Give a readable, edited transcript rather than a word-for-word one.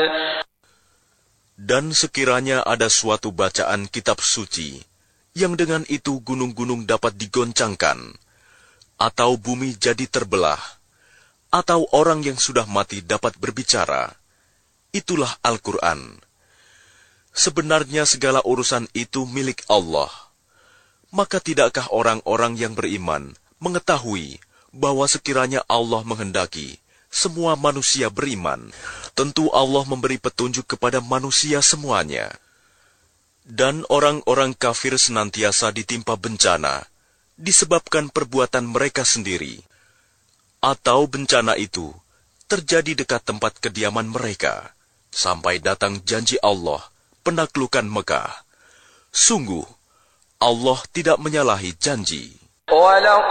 Dan sekiranya ada suatu bacaan kitab suci, yang dengan itu gunung-gunung dapat digoncangkan, atau bumi jadi terbelah, atau orang yang sudah mati dapat berbicara, itulah Al-Quran. Sebenarnya segala urusan itu milik Allah. Maka tidakkah orang-orang yang beriman mengetahui bahwa sekiranya Allah menghendaki semua manusia beriman, tentu Allah memberi petunjuk kepada manusia semuanya. Dan orang-orang kafir senantiasa ditimpa bencana disebabkan perbuatan mereka sendiri, atau bencana itu terjadi dekat tempat kediaman mereka, sampai datang janji Allah penaklukan Mekah. Sungguh, Allah tidak menyalahi janji.